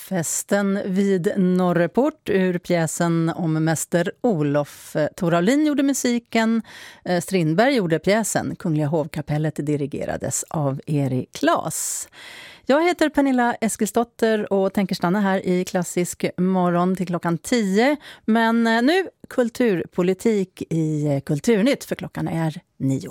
Festen vid Norreport ur pjäsen om mäster Olof. Toralin gjorde musiken, Strindberg gjorde pjäsen. Kungliga hovkapellet dirigerades av Erik Klas. Jag heter Pernilla Eskilsdotter och tänker stanna här i Klassisk morgon till klockan 10. Men nu kulturpolitik i Kulturnytt, för klockan är 9.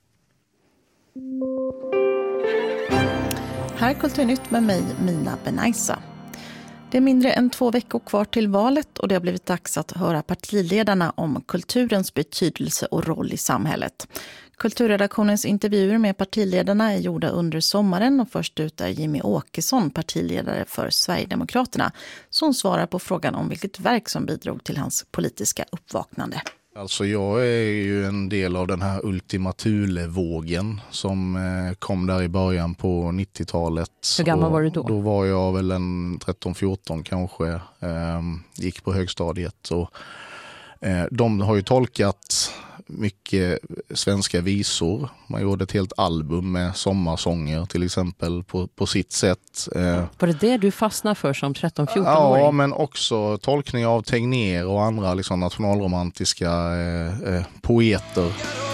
Här är Kulturnytt med mig, Mina Benaisa. Det är mindre än 2 veckor kvar till valet och det har blivit dags att höra partiledarna om kulturens betydelse och roll i samhället. Kulturredaktionens intervjuer med partiledarna är gjorda under sommaren och först ut är Jimmy Åkesson, partiledare för Sverigedemokraterna, som svarar på frågan om vilket verk som bidrog till hans politiska uppvaknande. Alltså jag är ju en del av den här Ultima Thule-vågen som kom där i början på 90-talet. Hur gammal var du då? Då var jag väl en 13-14 kanske, gick på högstadiet. Och, de har ju tolkat mycket svenska visor. Man gjorde ett helt album med sommarsånger till exempel på sitt sätt. Var det du fastnade för som 13-14-åring? Ja, men också tolkning av Tegnér och andra liksom nationalromantiska poeter.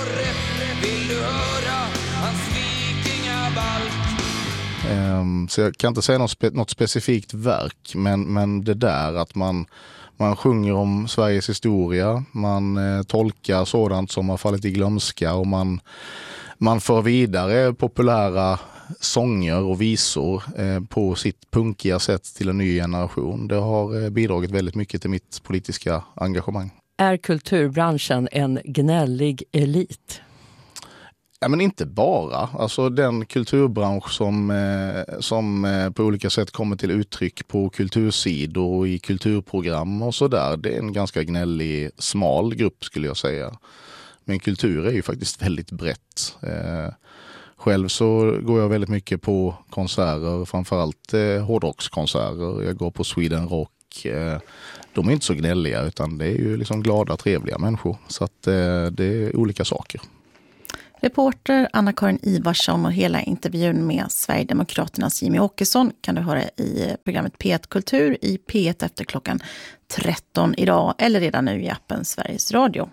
Så jag kan inte säga något specifikt verk, men det där att man sjunger om Sveriges historia, man tolkar sådant som har fallit i glömska och man för vidare populära sånger och visor på sitt punkiga sätt till en ny generation. Det har bidragit väldigt mycket till mitt politiska engagemang. Är kulturbranschen en gnällig elit? Ja, men inte bara. Alltså den kulturbransch som på olika sätt kommer till uttryck på kultursidor och i kulturprogram och sådär, det är en ganska gnällig, smal grupp skulle jag säga. Men kultur är ju faktiskt väldigt brett. Själv så går jag väldigt mycket på konserter, framförallt hårdrockskonserter. Jag går på Sweden Rock. De är inte så gnälliga utan det är ju liksom glada, trevliga människor. Så att det är olika saker. Reporter Anna-Karin Ivarsson och hela intervjun med Sverigedemokraternas Jimmy Åkesson kan du höra i programmet P1 Kultur i P1 efter klockan 13 idag eller redan nu i appen Sveriges Radio.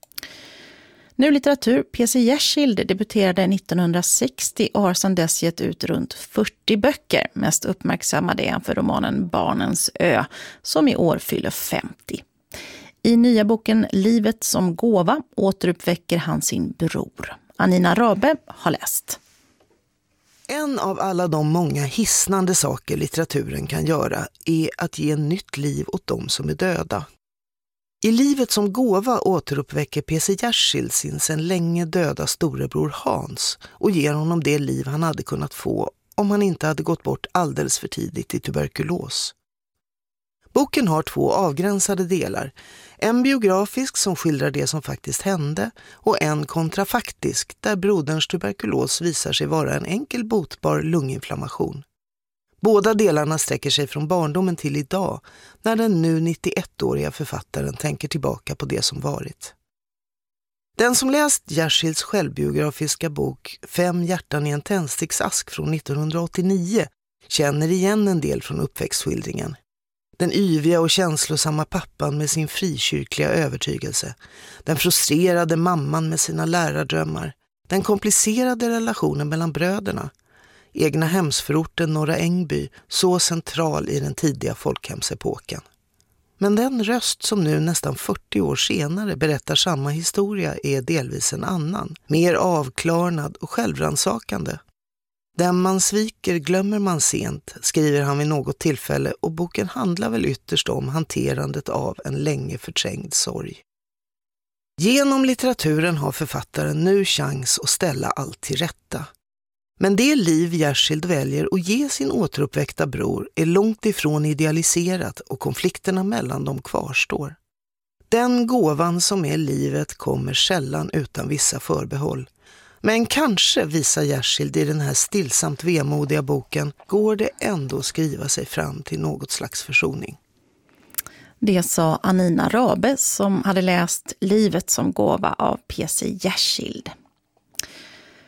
Nu litteratur. P.C. Jersild debuterade 1960 och har sedan dess gett ut runt 40 böcker. Mest uppmärksammade är han för romanen Barnens ö som i år fyller 50. I nya boken Livet som gåva återuppväcker han sin bror. Anina Rabe har läst. En av alla de många hisnande saker litteraturen kan göra är att ge nytt liv åt dem som är döda. I Livet som gåva återuppväcker P.C. Jersild sin sedan länge döda storebror Hans och ger honom det liv han hade kunnat få om han inte hade gått bort alldeles för tidigt i tuberkulos. Boken har 2 avgränsade delar. En biografisk som skildrar det som faktiskt hände och en kontrafaktisk där broderns tuberkulos visar sig vara en enkel botbar lunginflammation. Båda delarna sträcker sig från barndomen till idag när den nu 91-åriga författaren tänker tillbaka på det som varit. Den som läst Jersilds självbiografiska bok 5 hjärtan i en tändsticksask från 1989 känner igen en del från uppväxtskildringen. Den yviga och känslosamma pappan med sin frikyrkliga övertygelse. Den frustrerade mamman med sina lärardrömmar. Den komplicerade relationen mellan bröderna. Egna hemsförorten Norra Ängby, så central i den tidiga folkhemsepoken. Men den röst som nu nästan 40 år senare berättar samma historia är delvis en annan. Mer avklarnad och självransakande. Den man sviker glömmer man sent, skriver han vid något tillfälle och boken handlar väl ytterst om hanterandet av en länge förträngd sorg. Genom litteraturen har författaren nu chans att ställa allt till rätta. Men det liv Jersild väljer att ge sin återuppväckta bror är långt ifrån idealiserat och konflikterna mellan dem kvarstår. Den gåvan som är livet kommer sällan utan vissa förbehåll. Men kanske, visar Jersild i den här stillsamt vemodiga boken, går det ändå att skriva sig fram till något slags försoning. Det sa Anina Rabe som hade läst Livet som gåva av P.C. Jersild.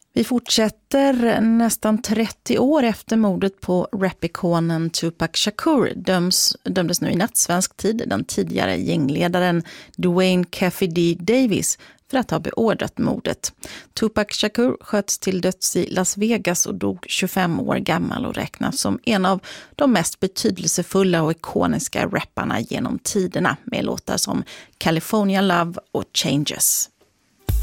Vi fortsätter. Nästan 30 år efter mordet på rapikonen Tupac Shakur dömdes nu i natt svensk tid den tidigare gängledaren Dwayne Keffe D. Davis för att ha beordrat mordet. Tupac Shakur sköts till döds i Las Vegas och dog 25 år gammal och räknas som en av de mest betydelsefulla och ikoniska rapparna genom tiderna med låtar som California Love och Changes.